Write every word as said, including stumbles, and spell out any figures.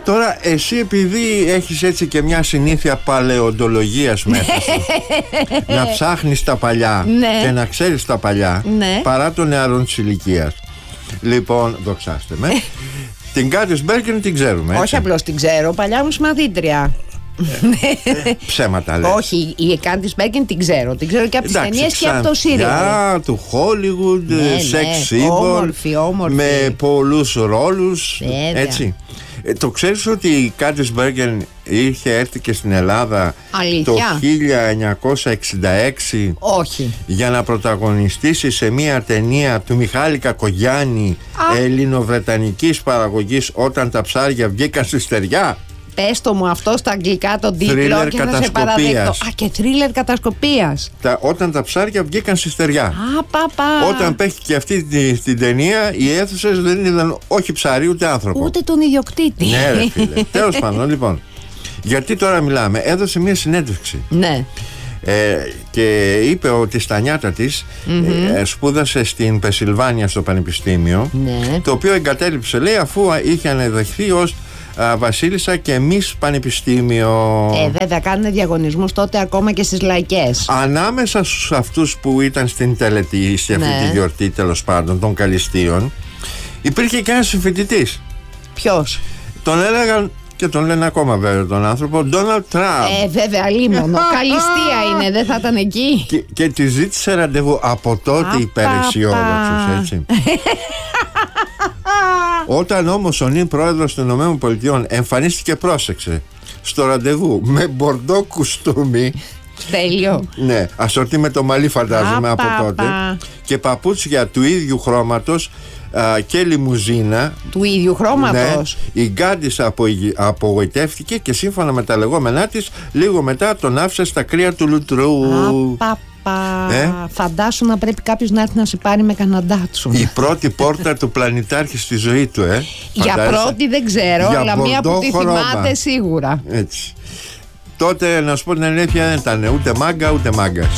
Τώρα εσύ, επειδή έχεις έτσι και μια συνήθεια παλαιοντολογίας μέσα σου, να ψάχνεις τα παλιά, ναι, και να ξέρεις τα παλιά, ναι, παρά των νεαρών της ηλικίας. Λοιπόν, δοξάστε με. Την Κάντις Μπέργκεν την ξέρουμε, έτσι. Όχι απλώς την ξέρω, παλιά μου συμμαθήτρια. ε, Ψέματα λες. Όχι, η Κάντις Μπέργκεν την ξέρω. Την ξέρω και από τις ταινίες και από το σύριαλ. Του Hollywood, ναι, sex ναι, symbol, όμορφη, όμορφη, με πολλούς ρόλους, βέβαια, έτσι. Ε, το ξέρεις ότι η Κάντις Μπέργκεν είχε έρθει και στην Ελλάδα? Αλήθεια? Το χίλια εννιακόσια εξήντα έξι. Όχι. Για να πρωταγωνιστήσει σε μια ταινία του Μιχάλη Κακογιάννη, ελληνοβρετανικής παραγωγής, όταν τα ψάρια βγήκαν στη στεριά. Πες το μου αυτό στα αγγλικά τον τίτλο και θα σε παραδεχτώ. Α, και θρίλερ κατασκοπίας. Τα, όταν τα ψάρια βγήκαν στη στεριά. Α, πα, πα. Όταν παίχτηκε αυτή την τη ταινία, οι αίθουσες δεν είδαν όχι ψάρι ούτε άνθρωπο. Ούτε τον ιδιοκτήτη. Ναι, ρε φίλε. Τέλος πάντων, λοιπόν. Γιατί τώρα μιλάμε? Έδωσε μια συνέντευξη. Ναι. Ε, και είπε ότι στα νιάτα της, mm-hmm, ε, σπούδασε στην Πενσιλβάνια στο Πανεπιστήμιο, ναι, το οποίο εγκατέλειψε, λέει, αφού είχε ανεδεχθεί ως α, βασίλισσα και μις πανεπιστήμιο. Ε, βέβαια, κάνουν διαγωνισμούς τότε ακόμα και στις λαϊκές. Ανάμεσα στους αυτούς που ήταν στην τελετή, σε αυτή, ναι, τη γιορτή, τέλος πάντων, των Καλυστείων, υπήρχε και ένας συμφοιτητής. Ποιος? Τον έλεγαν, και τον λένε ακόμα βέβαια τον άνθρωπο, Ντόναλντ Τραμπ. Ε, βέβαια, λίμωνο. Καλυστία είναι, δεν θα ήταν εκεί. Και, και τη ζήτησε ραντεβού. Από τότε υπεραισιόδοξος, έτσι. Όταν όμως ο νυν πρόεδρος των ΗΠΑ εμφανίστηκε, πρόσεξε, στο ραντεβού με μπορντό κουστούμι. Τέλειο. Ναι, ασορτή με το μαλλί, φαντάζομαι, Α, από πα, τότε, πα. Και παπούτσια του ίδιου χρώματος, α, και λιμουζίνα του ίδιου χρώματος. Ναι, η Γκάντις απογοητεύτηκε και σύμφωνα με τα λεγόμενά της, λίγο μετά τον άφησε στα κρύα του λουτρού. Α, Ε? Φαντάσου να πρέπει κάποιος να έρθει να σε πάρει με καναντάτσου. Η πρώτη πόρτα του πλανητάρχη στη ζωή του, ε. Για πρώτη δεν ξέρω, για αλλά μία που τη θυμάται σίγουρα. Έτσι. Τότε, να σου πω την αλήθεια, δεν ήταν ούτε μάγκα ούτε μάγκας.